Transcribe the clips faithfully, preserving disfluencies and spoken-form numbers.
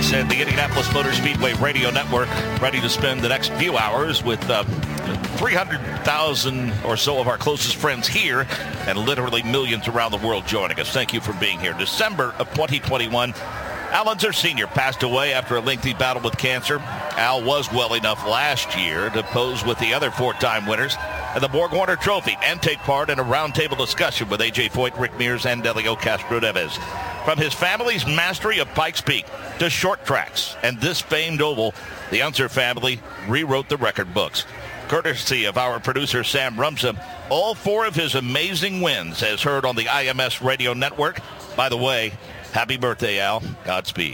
Race and the Indianapolis Motor Speedway Radio Network, ready to spend the next few hours with uh, three hundred thousand or so of our closest friends here and literally millions around the world joining us. Thank you for being here. December of twenty twenty-one, Al Unser Senior passed away after a lengthy battle with cancer. Al was well enough last year to pose with the other four-time winners of the Borg-Warner Trophy and take part in a roundtable discussion with A J Foyt, Rick Mears, and Delio Castro-Neves. From his family's mastery of Pikes Peak to short tracks and this famed oval, the Unser family rewrote the record books. Courtesy of our producer, Sam Rumsa, all four of his amazing wins as heard on the I M S Radio Network. By the way, happy birthday, Al. Godspeed.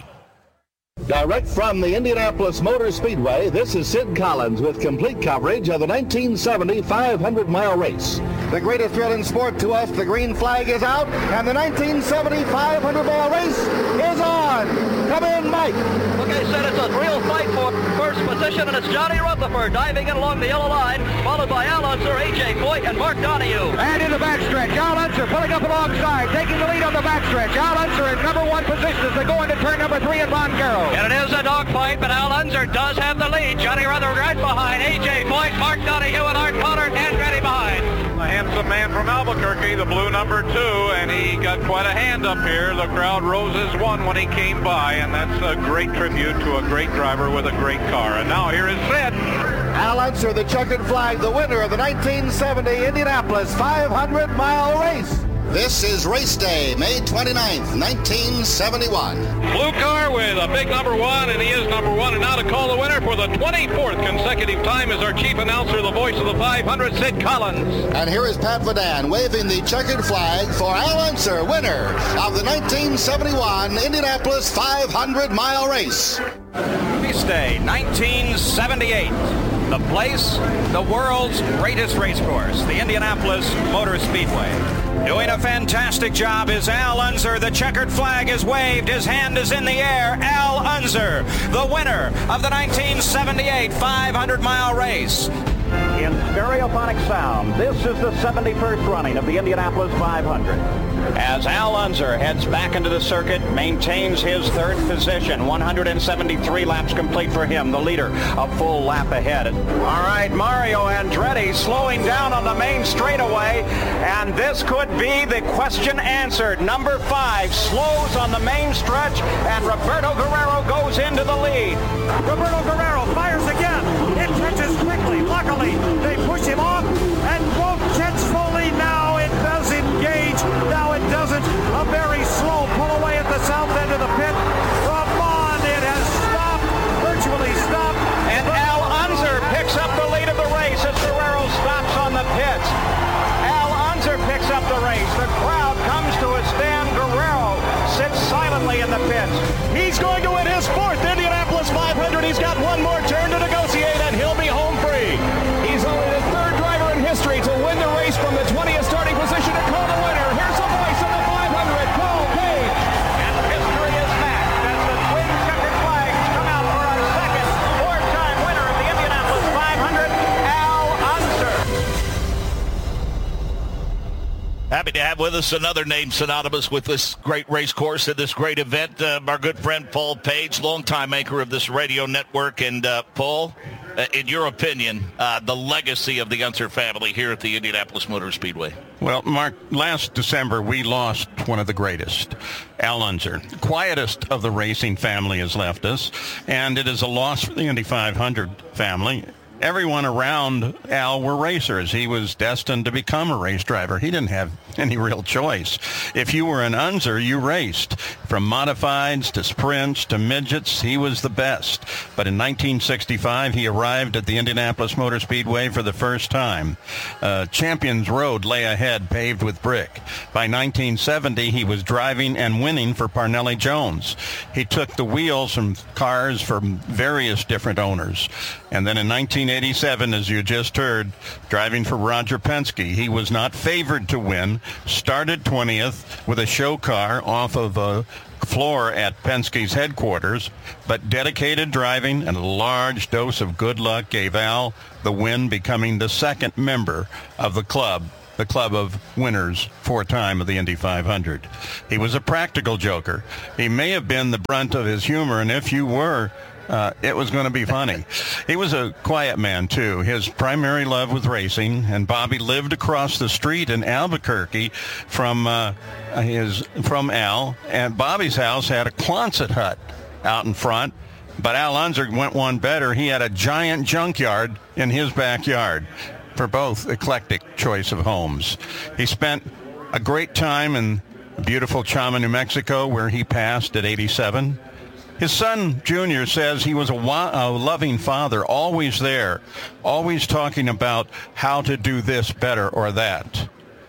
Direct from the Indianapolis Motor Speedway, this is Sid Collins with complete coverage of the nineteen seventy five hundred mile race. The greatest thrill in sport to us, the green flag is out, and the nineteen seventy five hundred mile race is on. Come in, Mike. Okay, Sid, it's a real fight for first position, and it's Johnny Rutherford diving in along the yellow line, followed by Al Unser, A J Foyt, and Mark Donohue. And in the backstretch, Al Unser pulling up alongside, taking the lead on the backstretch. Al Unser in number one position as they go into turn number three at Moncaro. And it is a dogfight, but Al Unser does have the lead. Johnny Rutherford right behind. A J Foyt, Mark Donohue, and Art Pollard and ready behind. A handsome man from Albuquerque, the blue number two, and he got quite a hand up here. The crowd rose as one when he came by, and that's a great tribute to a great driver with a great car. And now here is Sid. Al Unser, the checkered flag, the winner of the nineteen seventy Indianapolis five hundred mile race. This is race day, May twenty-ninth, nineteen seventy-one. Blue car with a big number one, and he is number one. And now to call the winner for the twenty-fourth consecutive time is our chief announcer, the voice of the five hundred, Sid Collins. And here is Pat Vadan waving the checkered flag for Al Unser, winner of the nineteen seventy-one Indianapolis five hundred mile race. Race day, nineteen seventy-eight. The place, the world's greatest race course, the Indianapolis Motor Speedway. Doing a fantastic job is Al Unser. The checkered flag is waved. His hand is in the air. Al Unser, the winner of the nineteen seventy-eight five hundred mile race. In stereophonic sound, this is the seventy-first running of the Indianapolis five hundred. As Al Unser heads back into the circuit, maintains his third position. one hundred seventy-three laps complete for him, the leader, a full lap ahead. All right, Mario Andretti slowing down on the main straightaway, and this could be the question answered. Number five slows on the main stretch, and Roberto Guerrero goes into the lead. Roberto Guerrero fires again. It catches quickly. Luckily, they push him off and won't catch slowly. Now it does engage. Now it doesn't. A very slow pull away at the south end of the pit. From on, it has stopped, virtually stopped. And Al Unser picks up the lead of the race as Guerrero stops on the pits. Al Unser picks up the race. The crowd comes to a stand. Guerrero sits silently in the pits. He's going to win his fourth Indianapolis five hundred. He's got one more turn to negotiate, and he'll be home free. He's only the third driver in history to win the race from the twentieth starting position to call the winner. Here's the voice of the five hundred, Paul Page. And history is matched as the twin checkered flags come out for our second four-time winner of the Indianapolis five hundred, Al Unser. Happy to have with us another name synonymous with this great race course and this great event, uh, our good friend Paul Page, longtime anchor of this radio network. And uh, Paul, uh, in your opinion, uh, the legacy of the Unser family here at the Indianapolis Motor Speedway? Well, Mark, last December we lost one of the greatest, Al Unser. Quietest of the racing family has left us, and it is a loss for the Indy five hundred family. Everyone around Al were racers. He was destined to become a race driver. He didn't have any real choice. If you were an Unser, you raced. From modifieds to sprints to midgets, he was the best. But in nineteen sixty-five, he arrived at the Indianapolis Motor Speedway for the first time. Uh, Champions Road lay ahead, paved with brick. By nineteen seventy, he was driving and winning for Parnelli Jones. He took the wheels from cars from various different owners. And then in nineteen eighty-seven, as you just heard, driving for Roger Penske, he was not favored to win, started twentieth with a show car off of a floor at Penske's headquarters, but dedicated driving and a large dose of good luck gave Al the win, becoming the second member of the club the club of winners four-time of the Indy five hundred. He was a practical joker. He may have been the brunt of his humor, and if you were, uh, it was going to be funny. He was a quiet man, too. His primary love was racing, and Bobby lived across the street in Albuquerque from uh, his from Al, and Bobby's house had a Quonset hut out in front, but Al Unser went one better. He had a giant junkyard in his backyard. For both eclectic choice of homes. He spent a great time in beautiful Chama, New Mexico, where he passed at eighty-seven. His son, Junior, says he was a, wa- a loving father, always there, always talking about how to do this better or that.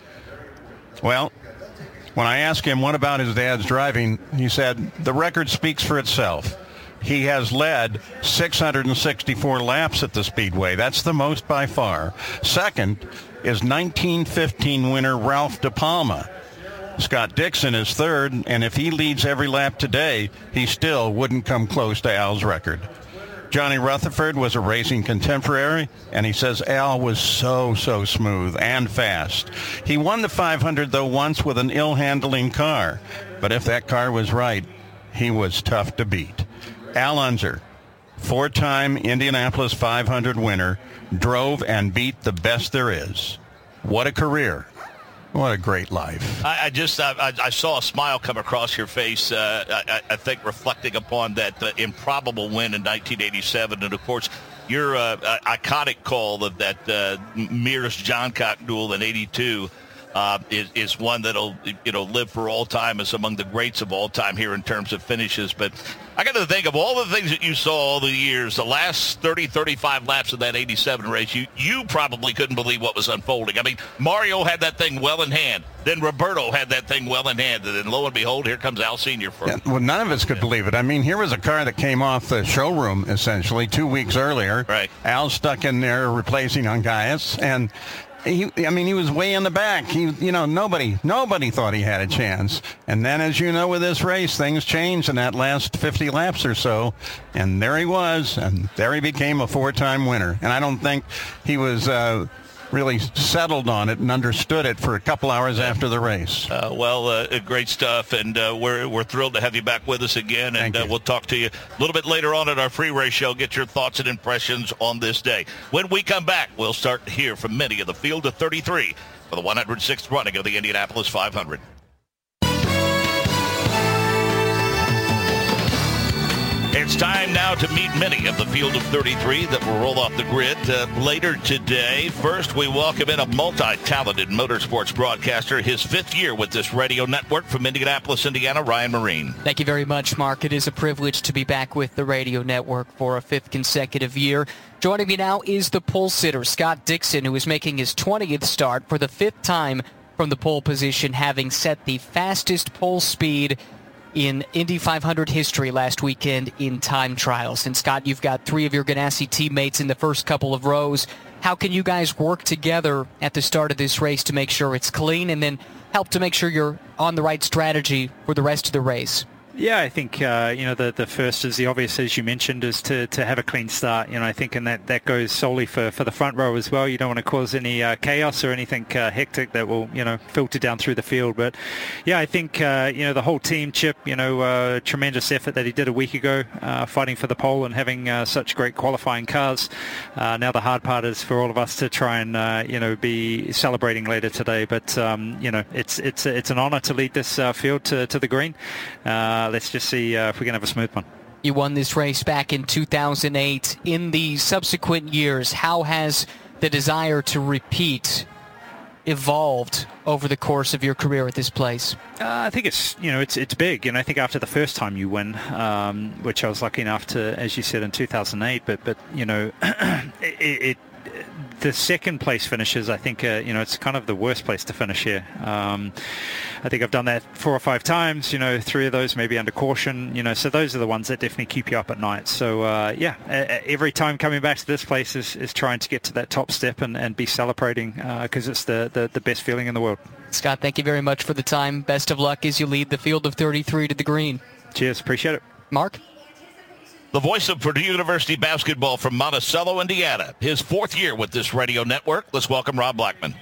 Well, when I asked him what about his dad's driving, he said, the record speaks for itself. He has led six hundred sixty-four laps at the Speedway. That's the most by far. Second is nineteen fifteen winner Ralph De Palma. Scott Dixon is third, and if he leads every lap today, he still wouldn't come close to Al's record. Johnny Rutherford was a racing contemporary, and he says Al was so, so smooth and fast. He won the five hundred, though, once with an ill-handling car. But if that car was right, he was tough to beat. Al Unser, four-time Indianapolis five hundred winner, drove and beat the best there is. What a career. What a great life. I, I just I, I saw a smile come across your face, uh, I, I think reflecting upon that uh, improbable win in nineteen eighty-seven. And, of course, your uh, iconic call of that uh, Mears-John Cock duel in eighty-two. Uh, is, is one that'll, you know, live for all time as among the greats of all time here in terms of finishes. But I got to think of all the things that you saw all the years, the last thirty, thirty-five laps of that eighty-seven race, you, you probably couldn't believe what was unfolding. I mean, Mario had that thing well in hand. Then Roberto had that thing well in hand. And then lo and behold, here comes Al Senior For yeah, well, none of us could yeah. believe it. I mean, here was a car that came off the showroom, essentially, two weeks earlier. Right. Al stuck in there replacing Ongaias, and He, I mean, he was way in the back. He, you know, nobody, nobody thought he had a chance. And then, as you know, with this race, things changed in that last fifty laps or so. And there he was, and there he became a four-time winner. And I don't think he was uh, really settled on it and understood it for a couple hours after the race. Uh, well, uh, great stuff, and uh, we're we're thrilled to have you back with us again, and uh, we'll talk to you a little bit later on at our free race show. Get your thoughts and impressions on this day. When we come back, we'll start to hear from many of the field of thirty-three for the one hundred sixth running of the Indianapolis five hundred. It's time now to meet many of the field of thirty-three that will roll off the grid uh, later today. First, we welcome in a multi-talented motorsports broadcaster, his fifth year with this radio network from Indianapolis, Indiana, Ryan Marine. Thank you very much, Mark. It is a privilege to be back with the radio network for a fifth consecutive year. Joining me now is the pole sitter, Scott Dixon, who is making his twentieth start for the fifth time from the pole position, having set the fastest pole speed in Indy five hundred history last weekend in time trials. And Scott, you've got three of your Ganassi teammates in the first couple of rows. How can you guys work together at the start of this race to make sure it's clean and then help to make sure you're on the right strategy for the rest of the race? Yeah, I think, uh, you know, the, the first is the obvious, as you mentioned, is to, to have a clean start. You know, I think, and that, that goes solely for, for the front row as well. You don't want to cause any uh, chaos or anything uh, hectic that will, you know, filter down through the field. But, yeah, I think, uh, you know, the whole team, Chip, you know, uh, tremendous effort that he did a week ago, uh, fighting for the pole and having uh, such great qualifying cars. Uh, now the hard part is for all of us to try and, uh, you know, be celebrating later today. But, um, you know, it's it's it's an honor to lead this uh, field to, to the green. Uh, let's just see uh, if we can have a smooth one. You won this race back in two thousand eight. In the subsequent years, how has the desire to repeat evolved over the course of your career at this place? Uh, I think it's, you know, it's it's big, and I think after the first time you win, um, which I was lucky enough to, as you said, in two thousand eight, but but you know, it, it the second place finishes, I think, uh, you know, it's kind of the worst place to finish here. Um, I think I've done that four or five times, you know, three of those maybe under caution, you know, so those are the ones that definitely keep you up at night. So, uh, yeah, every time coming back to this place is, is trying to get to that top step and, and be celebrating because uh, it's the, the, the best feeling in the world. Scott, thank you very much for the time. Best of luck as you lead the field of thirty-three to the green. Cheers. Appreciate it. Mark? The voice of Purdue University basketball from Monticello, Indiana. His fourth year with this radio network. Let's welcome Rob Blackman.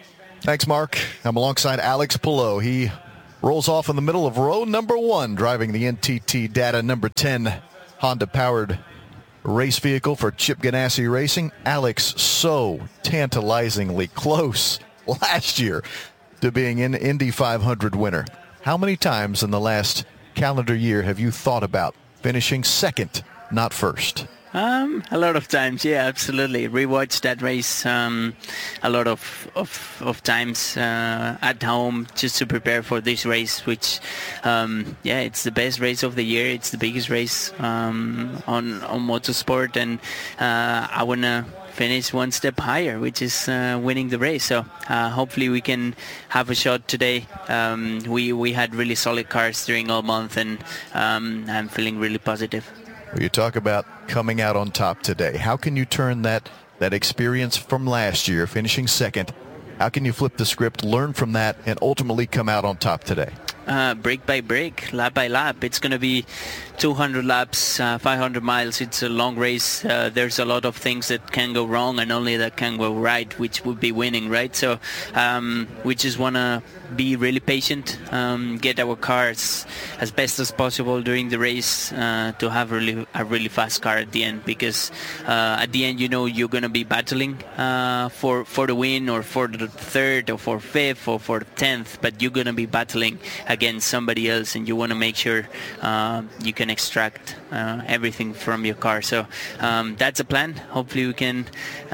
Thanks, Mark. I'm alongside Alex Palou. He rolls off in the middle of row number one, driving the N T T Data number ten Honda-powered race vehicle for Chip Ganassi Racing. Alex, so tantalizingly close last year to being an Indy five hundred winner. How many times in the last calendar year have you thought about finishing second, not first? Um, a lot of times, yeah, absolutely. Rewatched that race um, a lot of of, of times uh, at home just to prepare for this race, which, um, yeah, it's the best race of the year. It's the biggest race um, on on motorsport, and uh, I wanna finish one step higher, which is uh, winning the race. So uh, hopefully we can have a shot today. Um, we we had really solid cars during all month, and um, I'm feeling really positive. You talk about coming out on top today. How can you turn that that experience from last year, finishing second, how can you flip the script, learn from that, and ultimately come out on top today? Uh, break by break, lap by lap. It's going to be two hundred laps, uh, five hundred miles. It's a long race. Uh, there's a lot of things that can go wrong and only that can go right, which would be winning, right? So um, we just want to be really patient, um, get our cars as best as possible during the race uh, to have really a really fast car at the end, because uh, at the end, you know, you're going to be battling uh, for, for the win or for the third or for fifth or for the tenth, but you're going to be battling against somebody else, and you want to make sure uh, you can extract uh, everything from your car. So um, that's a plan. Hopefully we can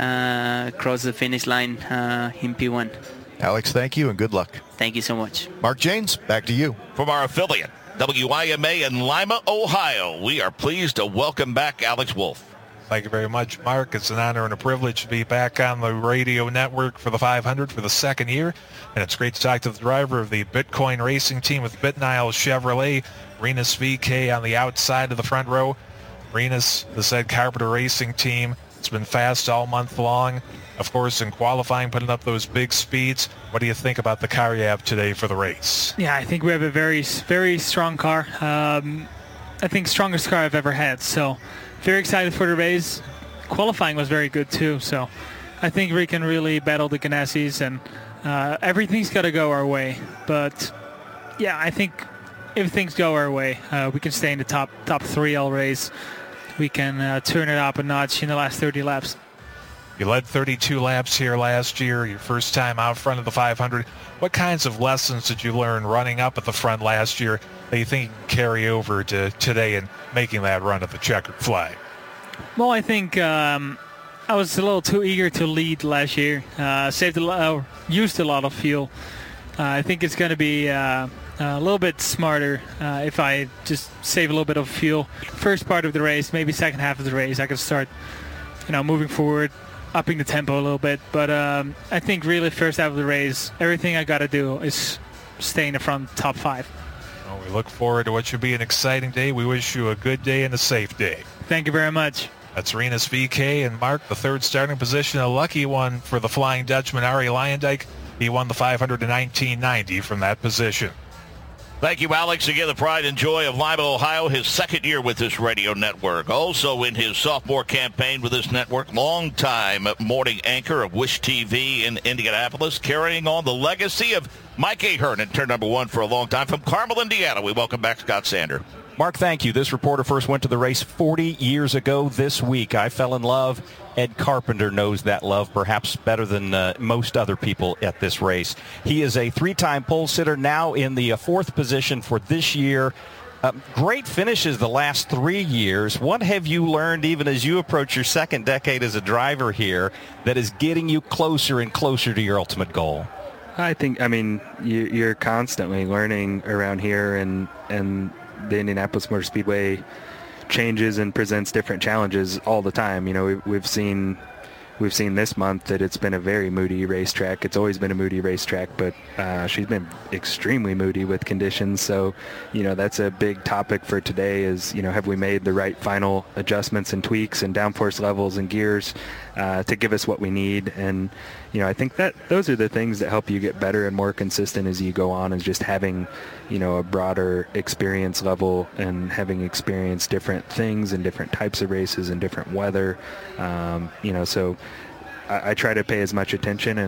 uh, cross the finish line uh, in P one. Alex, thank you and good luck. Thank you so much. Mark Janes, back to you. From our affiliate, W I M A in Lima, Ohio, we are pleased to welcome back Alex Wolff. Thank you very much, Mark. It's an honor and a privilege to be back on the radio network for the five hundred for the second year. And it's great to talk to the driver of the Bitcoin racing team with BitNile Chevrolet, Rinus V K on the outside of the front row. Rinus, the said Carpenter Racing team, it's been fast all month long. Of course, in qualifying, putting up those big speeds. What do you think about the car you have today for the race? Yeah, I think we have a very, very strong car. Um, I think strongest car I've ever had. So very excited for the race. Qualifying was very good too. So I think we can really battle the Ganassis, and uh, everything's got to go our way. But yeah, I think if things go our way, uh, we can stay in the top top three all race. We can uh, turn it up a notch in the last thirty laps. You led thirty-two laps here last year, your first time out front of the five hundred. What kinds of lessons did you learn running up at the front last year that you think you can carry over to today and making that run at the checkered flag? Well, I think um, I was a little too eager to lead last year. Uh, saved a lot, uh, used a lot of fuel. Uh, I think it's going to be uh, a little bit smarter uh, if I just save a little bit of fuel. First part of the race, maybe second half of the race, I can start, you know, moving forward, upping the tempo a little bit. But um, I think really first half of the race, everything I got to do is stay in the front top five. Well, we look forward to what should be an exciting day. We wish you a good day and a safe day. Thank you very much. That's Rinus V K and Mark, the third starting position, a lucky one for the Flying Dutchman, Arie Luyendyk. He won the five hundred in nineteen ninety from that position. Thank you, Alex. Again, the pride and joy of Lima, Ohio, his second year with this radio network. Also in his sophomore campaign with this network, longtime morning anchor of Wish T V in Indianapolis, carrying on the legacy of Mike Ahern in turn number one for a long time. From Carmel, Indiana, we welcome back Scott Sander. Mark, thank you. This reporter first went to the race forty years ago this week. I fell in love. Ed Carpenter knows that love perhaps better than uh, most other people at this race. He is a three-time pole sitter, now in the uh, fourth position for this year. Uh, great finishes the last three years. What have you learned, even as you approach your second decade as a driver here, that is getting you closer and closer to your ultimate goal? I think, I mean, you, you're constantly learning around here, and and the Indianapolis Motor Speedway changes and presents different challenges all the time. You know, we've, we've seen we've seen this month that it's been a very moody racetrack. It's always been a moody racetrack, but uh, she's been extremely moody with conditions. So, you know, that's a big topic for today is, you know, have we made the right final adjustments and tweaks and downforce levels and gears uh, to give us what we need? And, you know, I think that those are the things that help you get better and more consistent as you go on, is just having, you know, a broader experience level and having experienced different things and different types of races and different weather. Um, you know, so I, I try to pay as much attention and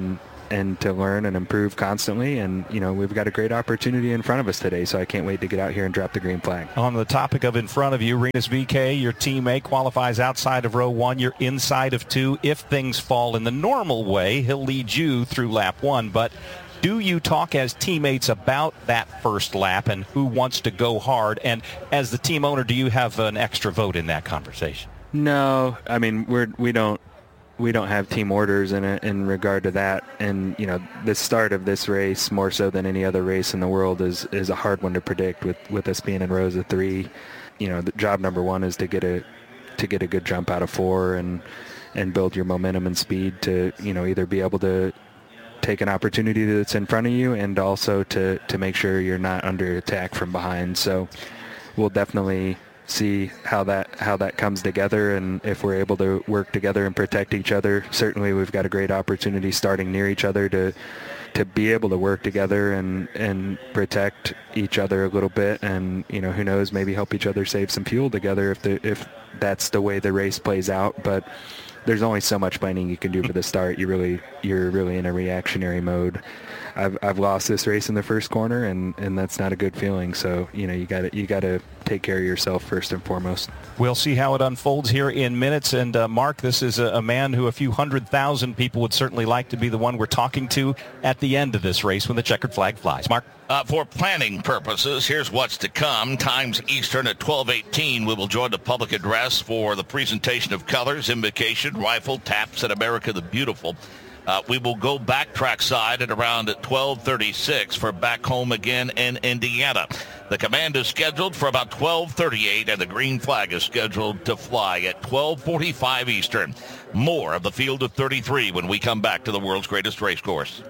and to learn and improve constantly. And, you know, we've got a great opportunity in front of us today, so I can't wait to get out here and drop the green flag. On the topic of in front of you, Rinus V K, your teammate, qualifies outside of row one. You're inside of two. If things fall in the normal way, he'll lead you through lap one. But do you talk as teammates about that first lap and who wants to go hard? And as the team owner, do you have an extra vote in that conversation? No, I mean, we're, we don't we don't have team orders in it in regard to that. And, you know, the start of this race, more so than any other race in the world, is, is a hard one to predict with, with us being in rows of three. You know, the job number one is to get a to get a good jump out of four and and build your momentum and speed to, you know, either be able to take an opportunity that's in front of you and also to, to make sure you're not under attack from behind. So we'll definitely see how that how that comes together, and if we're able to work together and protect each other. Certainly we've got a great opportunity starting near each other to to be able to work together and and protect each other a little bit, and, you know, who knows, maybe help each other save some fuel together if the if that's the way the race plays out. But there's only so much planning you can do for the start. You really, you're really in a reactionary mode. I've I've lost this race in the first corner, and, and that's not a good feeling. So, you know, you got to you got to take care of yourself first and foremost. We'll see how it unfolds here in minutes. And uh, Mark, this is a, a man who a few hundred thousand people would certainly like to be the one we're talking to at the end of this race when the checkered flag flies. Mark. Uh, for planning purposes, here's what's to come. Times Eastern at twelve eighteen, we will join the public address for the presentation of colors, invocation, rifle, taps, and America the Beautiful. Uh, we will go back trackside at around at twelve thirty-six for back home again in Indiana. The command is scheduled for about twelve thirty-eight, and the green flag is scheduled to fly at twelve forty-five Eastern. More of the field of thirty-three when we come back to the world's greatest race course.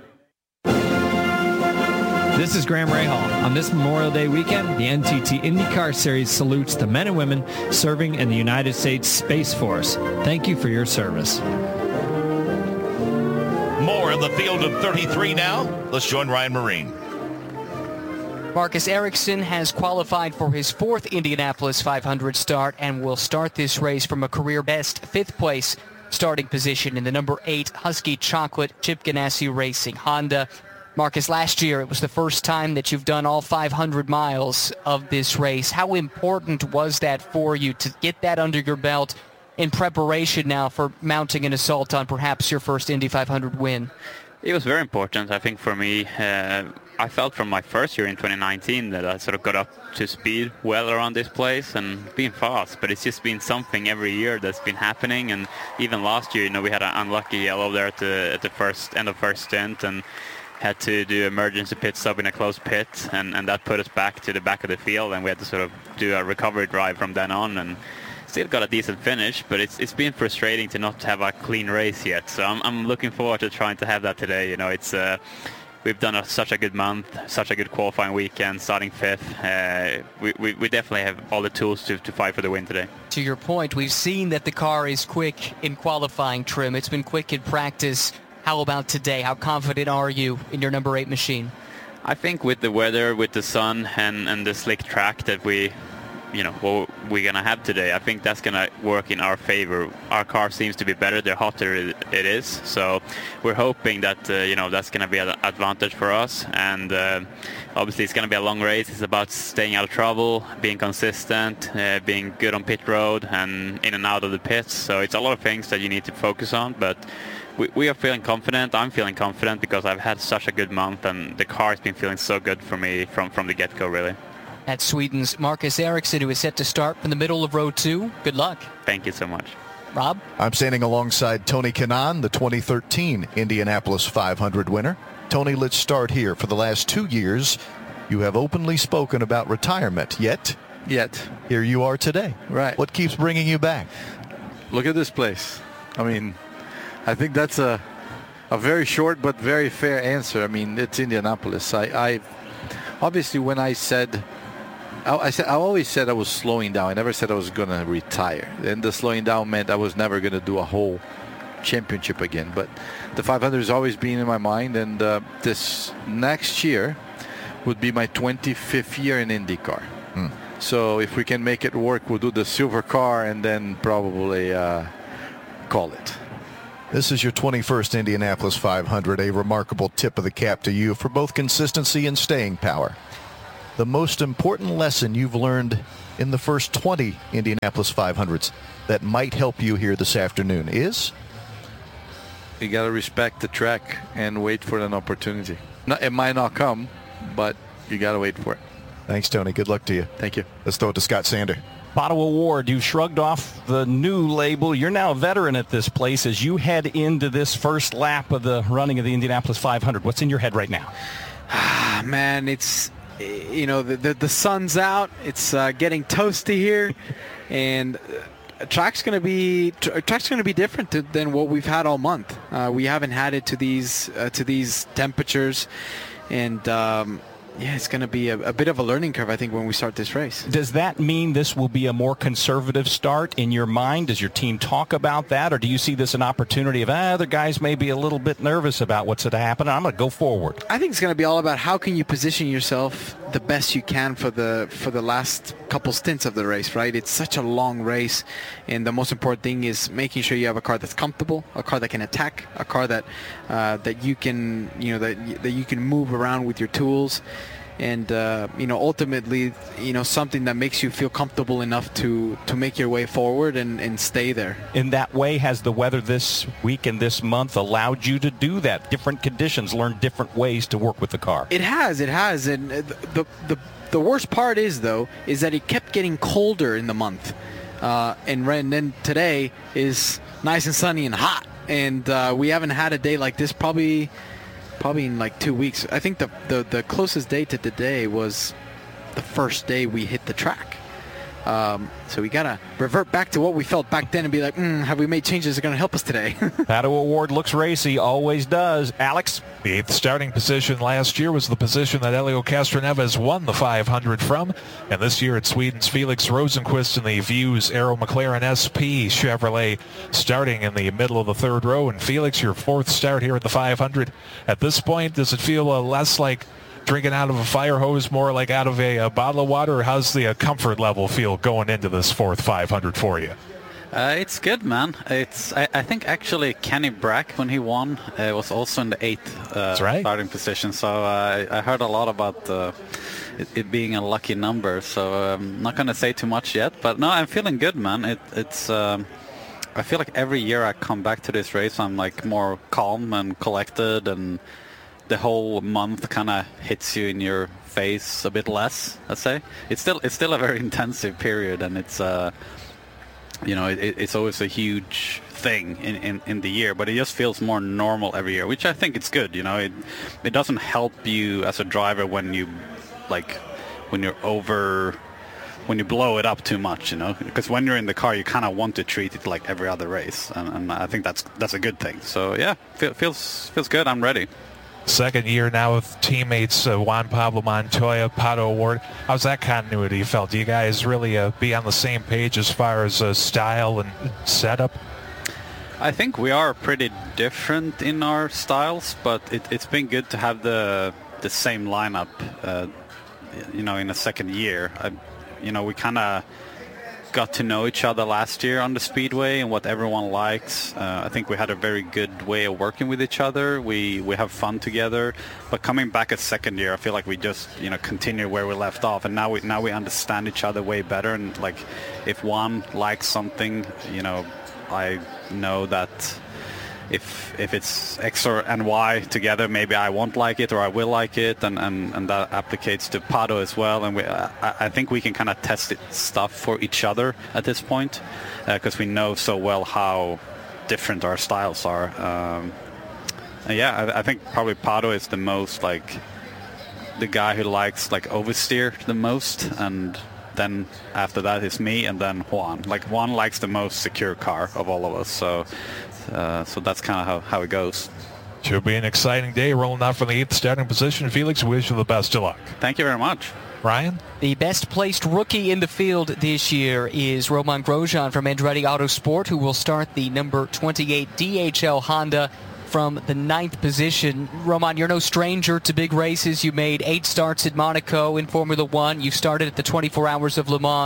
This is Graham Rahal. On this Memorial Day weekend, the N T T IndyCar Series salutes the men and women serving in the United States Space Force. Thank you for your service. More of the field of thirty-three now. Let's join Ryan Marine. Marcus Ericsson has qualified for his fourth Indianapolis five hundred start and will start this race from a career-best fifth place starting position in the number eight Husky Chocolate Chip Ganassi Racing Honda. Marcus, last year it was the first time that you've done all five hundred miles of this race. How important was that for you to get that under your belt in preparation now for mounting an assault on perhaps your first Indy five hundred win? It was very important, I think, for me. Uh, I felt from my first year in twenty nineteen that I sort of got up to speed well around this place and being fast, but it's just been something every year that's been happening. And even last year, you know, we had an unlucky yellow there at the, at the first end of first stint, and had to do emergency pit stop in a closed pit, and, and that put us back to the back of the field, and we had to sort of do a recovery drive from then on, and still got a decent finish, but it's it's been frustrating to not have a clean race yet. So I'm I'm looking forward to trying to have that today. You know, it's uh, we've done a, such a good month, such a good qualifying weekend, starting fifth. Uh, we, we we definitely have all the tools to to fight for the win today. To your point, we've seen that the car is quick in qualifying trim. It's been quick in practice. How about today? How confident are you in your number eight machine? I think with the weather, with the sun, and, and the slick track that we, you know, what we're going to have today, I think that's going to work in our favor. Our car seems to be better the hotter it is. So we're hoping that, uh, you know, that's going to be an advantage for us. And uh, obviously it's going to be a long race. It's about staying out of trouble, being consistent, uh, being good on pit road and in and out of the pits. So it's a lot of things that you need to focus on. But We, we are feeling confident. I'm feeling confident because I've had such a good month, and the car has been feeling so good for me from, from the get-go, really. That's Sweden's Marcus Ericsson, who is set to start from the middle of row two. Good luck. Thank you so much. Rob? I'm standing alongside Tony Kanaan, the twenty thirteen Indianapolis five hundred winner. Tony, let's start here. For the last two years, you have openly spoken about retirement, yet... Yet. Here you are today. Right. What keeps bringing you back? Look at this place. I mean... I think that's a a very short but very fair answer. I mean, it's Indianapolis. I, I obviously when I said I, I said I always said I was slowing down. I never said I was going to retire. And the slowing down meant I was never going to do a whole championship again. But the five hundred has always been in my mind, and uh, this next year would be my twenty-fifth year in IndyCar. Hmm. So if we can make it work, we'll do the silver car and then probably uh, call it. This is your twenty-first Indianapolis five hundred, a remarkable tip of the cap to you for both consistency and staying power. The most important lesson you've learned in the first twenty Indianapolis five hundreds that might help you here this afternoon is? You got to respect the track and wait for an opportunity. No, it might not come, but you got to wait for it. Thanks, Tony. Good luck to you. Thank you. Let's throw it to Scott Sander. Pato O'Ward, you shrugged off the new label. You're now a veteran at this place as you head into this first lap of the running of the Indianapolis five hundred. What's in your head right now? Ah, man, it's, you know, the, the, the sun's out. It's uh, getting toasty here. And uh, track's going to be track's going to be different to, than what we've had all month. Uh, we haven't had it to these uh, to these temperatures. And um, yeah, it's going to be a, a bit of a learning curve, I think, when we start this race. Does that mean this will be a more conservative start in your mind? Does your team talk about that, or do you see this an opportunity of, ah, other guys may be a little bit nervous about what's going to happen? I'm going to go forward. I think it's going to be all about how can you position yourself the best you can for the for the last couple stints of the race, right? It's such a long race, and the most important thing is making sure you have a car that's comfortable, a car that can attack, a car that uh, that you can you know that that you can move around with your tools. And, uh, you know, ultimately, you know, something that makes you feel comfortable enough to, to make your way forward and, and stay there. In that way, has the weather this week and this month allowed you to do that? Different conditions, learn different ways to work with the car. It has, it has. And the, the, the worst part is, though, is that it kept getting colder in the month. Uh, and, and then today is nice and sunny and hot. And uh, we haven't had a day like this probably... Probably in like two weeks. I think the, the, the closest day to today was the first day we hit the track. Um, so we got to revert back to what we felt back then and be like, mm, have we made changes that are going to help us today? Pato O'Ward looks racy, always does. Alex? The eighth starting position last year was the position that Helio Castroneves won the five hundred from. And this year it's Sweden's Felix Rosenqvist in the Views Aero McLaren S P Chevrolet starting in the middle of the third row. And Felix, your fourth start here at the five hundred. At this point, does it feel uh, less like drinking out of a fire hose, more like out of a, a bottle of water, or how's the uh, comfort level feel going into this fourth five hundred for you? Uh, it's good, man. It's I, I think actually Kenny Brack, when he won, uh, was also in the eighth uh, right. starting position. So uh, I heard a lot about uh, it, it being a lucky number. So I'm not going to say too much yet. But no, I'm feeling good, man. It, it's um, I feel like every year I come back to this race, I'm like more calm and collected, and the whole month kind of hits you in your face a bit less, I'd say. It's still it's still a very intensive period, and it's uh you know it, it's always a huge thing in, in, in the year, but it just feels more normal every year, which I think it's good. You know, it it doesn't help you as a driver when you like when you're over when you blow it up too much, you know, because when you're in the car you kind of want to treat it like every other race, and, and I think that's that's a good thing. So yeah, feel, feels feels good. I'm ready. Second year now with teammates uh, Juan Pablo Montoya, Pato O'Ward. How's that continuity felt? Do you guys really uh, be on the same page as far as uh, style and setup? I think we are pretty different in our styles, but it, it's been good to have the the same lineup, uh, you know, in a second year. I, you know, we kind of got to know each other last year on the Speedway and what everyone likes. Uh, I think we had a very good way of working with each other. We we have fun together. But coming back a second year, I feel like we just you know continue where we left off, and now we now we understand each other way better. And like, if one likes something, you know, I know that if if it's X or and Y together, maybe I won't like it or I will like it, and, and, and that applicates to Pato as well. And we, I, I think we can kind of test it, stuff for each other at this point, because uh, we know so well how different our styles are. Um, and yeah, I, I think probably Pato is the most like the guy who likes like oversteer the most, and then after that is me, and then Juan. Like Juan likes the most secure car of all of us. So. Uh, so that's kind of how, how it goes. Should be an exciting day rolling out from the eighth starting position. Felix, we wish you the best of luck. Thank you very much. Ryan? The best placed rookie in the field this year is Romain Grosjean from Andretti Autosport, who will start the number twenty-eight D H L Honda from the ninth position. Romain, you're no stranger to big races. You made eight starts at Monaco in Formula One. You started at the twenty-four Hours of Le Mans.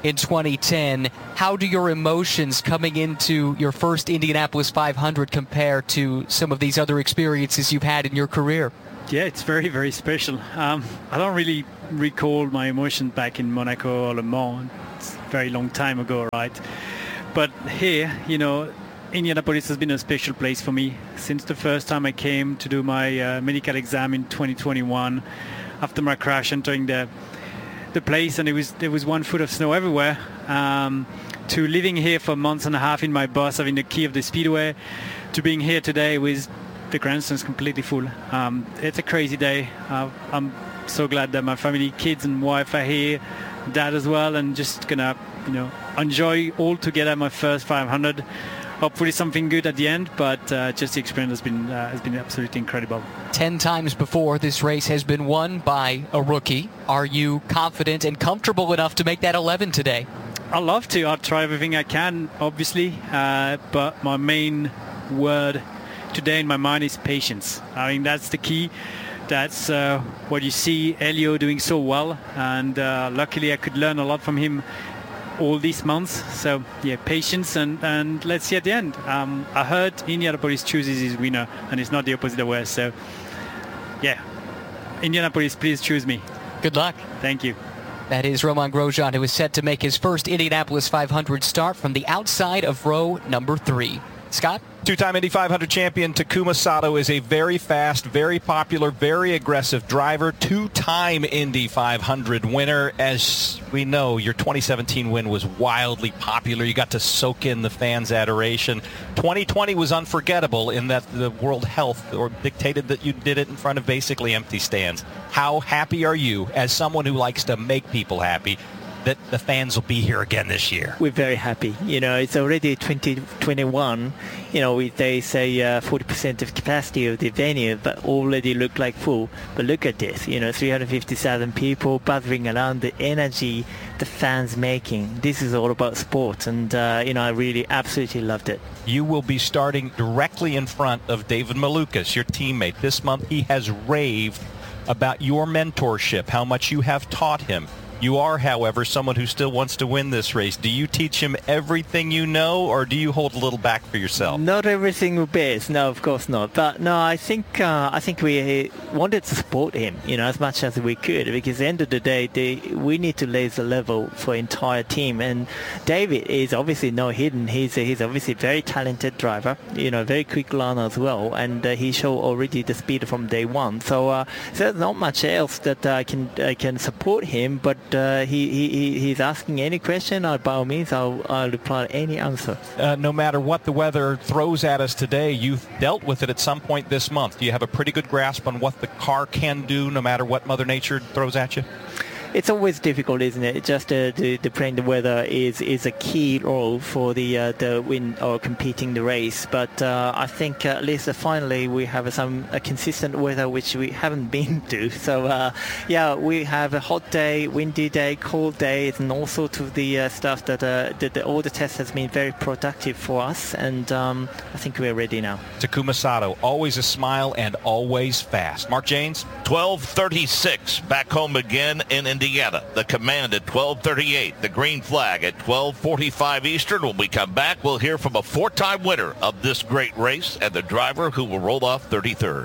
in twenty ten. How do your emotions coming into your first Indianapolis five hundred compare to some of these other experiences you've had in your career? Yeah, it's very, very special. Um, I don't really recall my emotions back in Monaco or Le Mans. It's a very long time ago, right? But here, you know, Indianapolis has been a special place for me since the first time I came to do my uh, medical exam in twenty twenty-one after my crash, entering the the place, and it was there was one foot of snow everywhere, um, to living here for months and a half in my bus, having the key of the speedway, to being here today with the grandstands completely full. Um, it's a crazy day. Uh, I'm so glad that my family, kids and wife are here, dad as well, and just gonna, you know, enjoy all together my first five hundred. Hopefully something good at the end, but uh, just the experience has been uh, has been absolutely incredible. Ten times before, this race has been won by a rookie. Are you confident and comfortable enough to make that eleven today? I'd love to. I'll try everything I can, obviously, uh, but my main word today in my mind is patience. I mean, that's the key. That's uh, what you see Elio doing so well, and uh, luckily I could learn a lot from him all these months. So yeah, patience, and and let's see at the end. um, I heard Indianapolis chooses his winner, and it's not the opposite way. So yeah, Indianapolis, please choose me. Good luck. Thank you. That is Romain Grosjean, who is set to make his first Indianapolis five hundred start from the outside of row number three. Scott? Two-time Indy five hundred champion Takuma Sato is a very fast, very popular, very aggressive driver. Two-time Indy five hundred winner. As we know, your twenty seventeen win was wildly popular. You got to soak in the fans' adoration. twenty twenty was unforgettable in that the World Health or dictated that you did it in front of basically empty stands. How happy are you, as someone who likes to make people happy, that the fans will be here again this year? We're very happy. You know, it's already twenty twenty-one. You know, we, they say uh, forty percent of capacity of the venue, but already look like full. But look at this, you know, three hundred fifty thousand people buzzing around, the energy the fans making. This is all about sports, and, uh, you know, I really absolutely loved it. You will be starting directly in front of David Malukas, your teammate. This month he has raved about your mentorship, how much you have taught him. You are, however, someone who still wants to win this race. Do you teach him everything you know, or do you hold a little back for yourself? Not everything best. No, of course not. But no, I think uh, I think we wanted to support him, you know, as much as we could, because at the end of the day, they, we need to raise the level for entire team. And David is obviously no hidden. He's a, he's obviously a very talented driver, you know, very quick learner as well, and uh, he showed already the speed from day one. So, uh, so there's not much else that I can I can support him, but. Uh, he, he he's asking any question, or by all means I'll, I'll reply any answer. Uh, no matter what the weather throws at us today, you've dealt with it at some point this month. Do you have a pretty good grasp on what the car can do no matter what Mother Nature throws at you? It's always difficult, isn't it? Just uh, the, the playing the weather is, is a key role for the uh, the win or competing the race. But uh, I think uh, at least uh, finally we have some a consistent weather which we haven't been to. So uh, yeah, we have a hot day, windy day, cold days, and all sorts of the uh, stuff that, uh, that the, all the tests has been very productive for us. And um, I think we're ready now. Takuma Sato, always a smile and always fast. Mark Janes? twelve thirty-six, back home again in Indiana. The command at twelve thirty-eight. The green flag at twelve forty-five Eastern. When we come back, we'll hear from a four-time winner of this great race and the driver who will roll off thirty-third.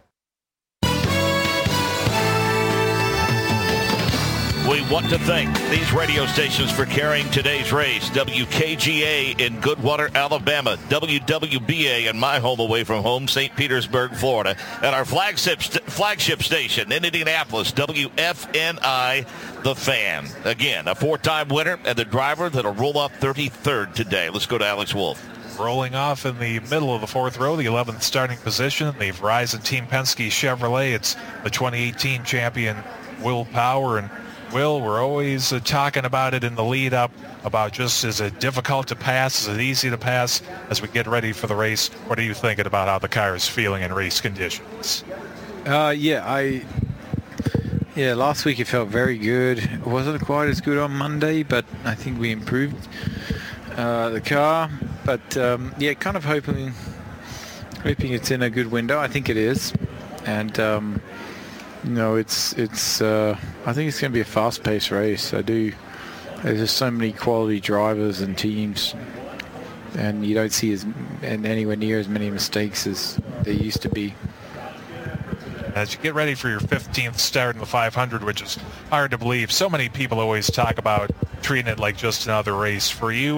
We want to thank these radio stations for carrying today's race. W K G A in Goodwater, Alabama. W W B A in my home away from home, Saint Petersburg, Florida. And our flagship, st- flagship station in Indianapolis, W F N I, The Fan. Again, a four-time winner and the driver that'll roll off thirty-third today. Let's go to Alex Wolf. Rolling off in the middle of the fourth row, the eleventh starting position, the Verizon Team Penske Chevrolet. It's the twenty eighteen champion, Will Power. And Will, we're always uh, talking about it in the lead up, about just is it difficult to pass, is it easy to pass as we get ready for the race? What are you thinking about how the car is feeling in race conditions? Uh, yeah, I yeah, last week it felt very good. It wasn't quite as good on Monday, but I think we improved uh, the car. But um, yeah, kind of hoping hoping it's in a good window. I think it is, and um, you know, it's it's. Uh, I think it's going to be a fast-paced race. I do, there's just so many quality drivers and teams, and you don't see as and anywhere near as many mistakes as there used to be. As you get ready for your fifteenth start in the five hundred, which is hard to believe. So many people always talk about treating it like just another race. For you,